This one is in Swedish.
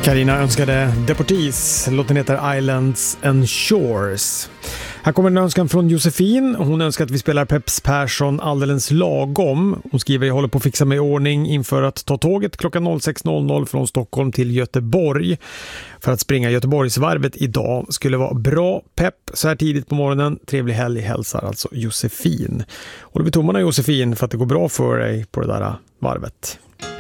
Carina önskade Deportees, låten heter Islands and Shores. Här kommer en önskan från Josefin. Hon önskar att vi spelar Peps Persson alldeles lagom. Hon skriver: jag håller på att fixa mig i ordning inför att ta tåget klockan 06.00 från Stockholm till Göteborg för att springa Göteborgsvarvet idag. Skulle vara bra pepp så här tidigt på morgonen. Trevlig helg hälsar alltså Josefin. Håller vi tummarna, Josefin, för att det går bra för dig på det där varvet.